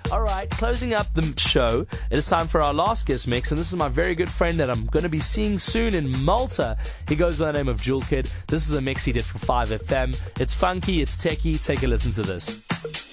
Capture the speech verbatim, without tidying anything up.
All right, closing up the show, it is time for our last guest mix, and this is my very good friend that I'm going to be seeing soon in Malta. He goes by the name of Jewel Kid. This is a mix he did for five F M. It's funky, it's techie. Take a listen to this.